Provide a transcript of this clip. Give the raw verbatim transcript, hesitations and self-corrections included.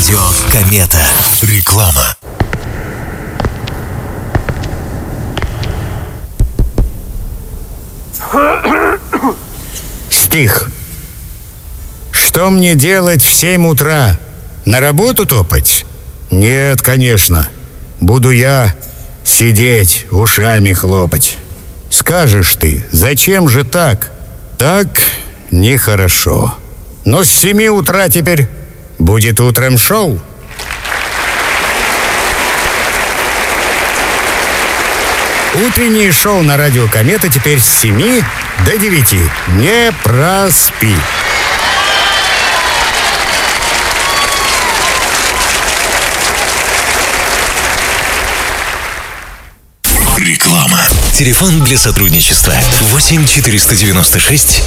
Радио Комета. Реклама. Стих. Что мне делать в семь утра? На работу топать? Нет, конечно. Буду я сидеть, ушами хлопать. Скажешь ты, зачем же так? Так нехорошо. Но с семи утра теперь будет утром шоу. Утреннее шоу на радио Комета теперь с семи до девяти. Не проспи. Реклама. Телефон для сотрудничества восемь четыреста девяносто шесть